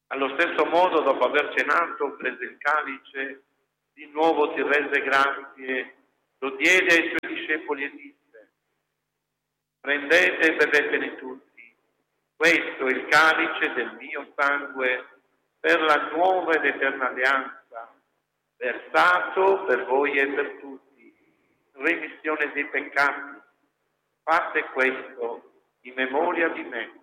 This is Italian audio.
Allo stesso modo, dopo aver cenato, prese il calice, di nuovo ti rese grazie, lo diede ai suoi discepoli e disse: prendete e bevetene tutti, questo è il calice del mio sangue per la nuova ed eterna alleanza, versato per voi e per tutti, remissione dei peccati. Fate questo in memoria di me.